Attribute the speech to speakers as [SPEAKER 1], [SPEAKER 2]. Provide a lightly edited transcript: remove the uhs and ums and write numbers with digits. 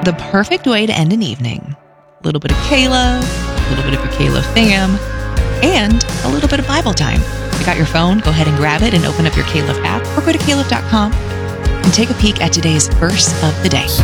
[SPEAKER 1] The perfect way to end an evening. A little bit of Kayla, a little bit of your Kayla fam, and a little bit of Bible time. If you got your phone, go ahead and grab it and open up your Caleb app or go to caleb.com and take a peek at today's verse of the day.